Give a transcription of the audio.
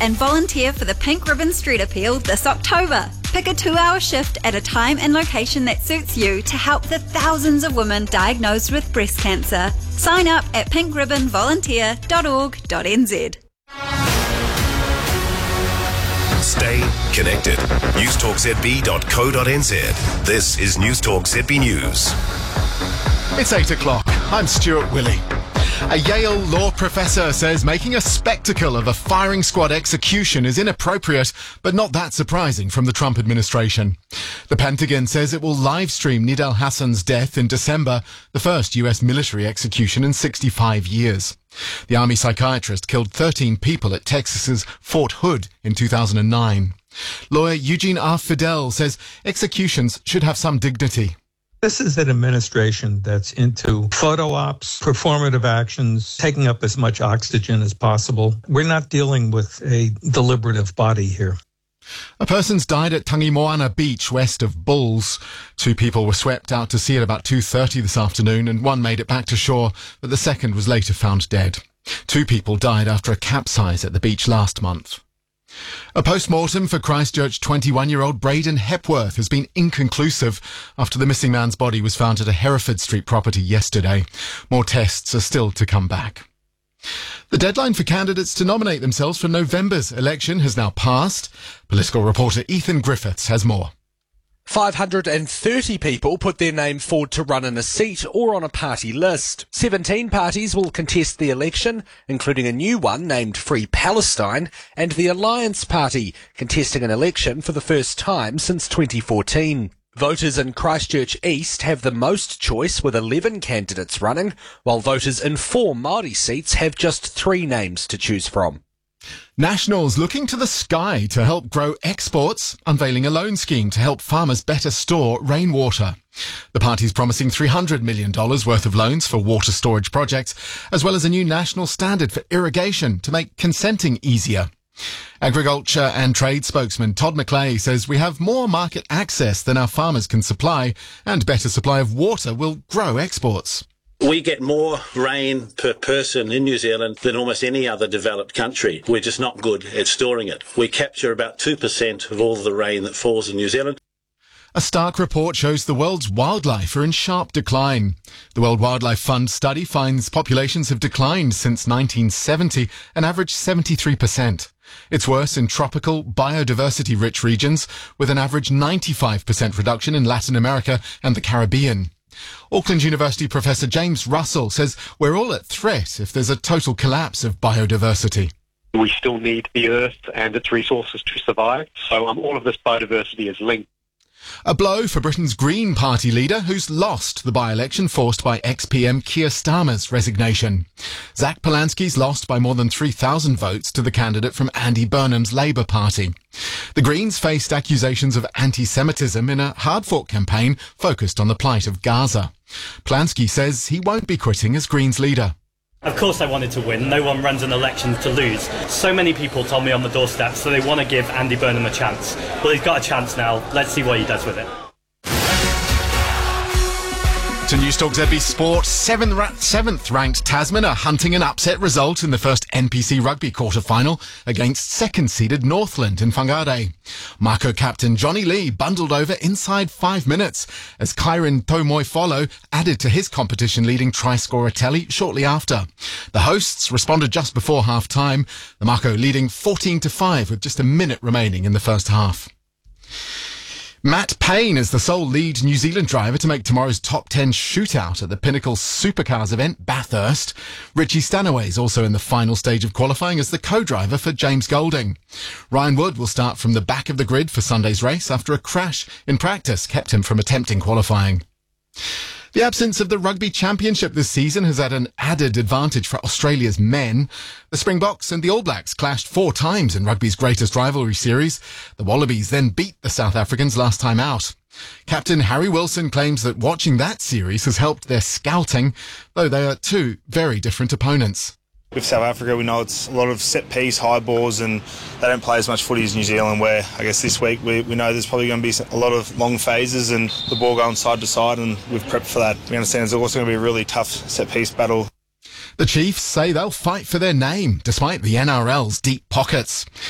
and volunteer for the Pink Ribbon Street Appeal this October. Pick a 2-hour shift at a time and location that suits you to help the thousands of women diagnosed with breast cancer. Sign up at pinkribbonvolunteer.org.nz. Stay connected. newstalkzb.co.nz. This is Newstalk ZB News. It's 8 o'clock. I'm Stuart Willey. A Yale law professor says making a spectacle of a firing squad execution is inappropriate, but not that surprising from the Trump administration. The Pentagon says it will live stream Nidal Hassan's death in December, the first US military execution in 65 years. The Army psychiatrist killed 13 people at Texas's Fort Hood in 2009. Lawyer Eugene R. Fidel says executions should have some dignity. This is an administration that's into photo ops, performative actions, taking up as much oxygen as possible. We're not dealing with a deliberative body here. A person's died at Tangi Moana Beach west of Bulls. 2 people were swept out to sea at about 2:30 this afternoon and one made it back to shore, but the second was later found dead. 2 people died after a capsize at the beach last month. A post-mortem for Christchurch 21-year-old Braden Hepworth has been inconclusive after the missing man's body was found at a Hereford Street property yesterday. More tests are still to come back. The deadline for candidates to nominate themselves for November's election has now passed. Political reporter Ethan Griffiths has more. 530 people put their name forward to run in a seat or on a party list. 17 parties will contest the election, including a new one named Free Palestine, and the Alliance Party, contesting an election for the first time since 2014. Voters in Christchurch East have the most choice with 11 candidates running, while voters in 4 Māori seats have just 3 names to choose from. Nationals looking to the sky to help grow exports, unveiling a loan scheme to help farmers better store rainwater. The party's promising $300 million worth of loans for water storage projects, as well as a new national standard for irrigation to make consenting easier. Agriculture and Trade spokesman Todd McClay says we have more market access than our farmers can supply, and better supply of water will grow exports. We get more rain per person in New Zealand than almost any other developed country. We're just not good at storing it. We capture about 2% of all the rain that falls in New Zealand. A stark report shows the world's wildlife are in sharp decline. The World Wildlife Fund study finds populations have declined since 1970, an average 73%. It's worse in tropical, biodiversity-rich regions, with an average 95% reduction in Latin America and the Caribbean. Auckland University Professor James Russell says we're all at threat if there's a total collapse of biodiversity. We still need the earth and its resources to survive, so all of this biodiversity is linked. A blow for Britain's Green Party leader, who's lost the by-election forced by ex-PM Keir Starmer's resignation. Zach Polanski's lost by more than 3,000 votes to the candidate from Andy Burnham's Labour Party. The Greens faced accusations of anti-Semitism in a hard-fought campaign focused on the plight of Gaza. Polanski says he won't be quitting as Greens leader. Of course I wanted to win. No one runs an election to lose. So many people told me on the doorstep, so they want to give Andy Burnham a chance. Well, he's got a chance now. Let's see what he does with it. To Newstalk ZB Sport, 7th ranked Tasman are hunting an upset result in the first NPC rugby quarter-final against second-seeded Northland in Whangarei. Mako captain Johnny Lee bundled over inside 5 minutes as Kyron Tomoifolo added to his competition-leading try-scorer tally shortly after. The hosts responded just before half-time, the Mako leading 14-5 with just a minute remaining in the first half. Matt Payne is the sole lead New Zealand driver to make tomorrow's top 10 shootout at the Pinnacle Supercars event, Bathurst. Richie Stanaway is also in the final stage of qualifying as the co-driver for James Golding. Ryan Wood will start from the back of the grid for Sunday's race after a crash in practice kept him from attempting qualifying. The absence of the Rugby Championship this season has had an added advantage for Australia's men. The Springboks and the All Blacks clashed 4 times in rugby's greatest rivalry series. The Wallabies then beat the South Africans last time out. Captain Harry Wilson claims that watching that series has helped their scouting, though they are 2 very different opponents. With South Africa, we know it's a lot of set-piece, high balls, and they don't play as much footy as New Zealand, where I guess this week we know there's probably going to be a lot of long phases and the ball going side to side, and we've prepped for that. We understand it's also going to be a really tough set-piece battle. The Chiefs say they'll fight for their name, despite the NRL's deep pockets.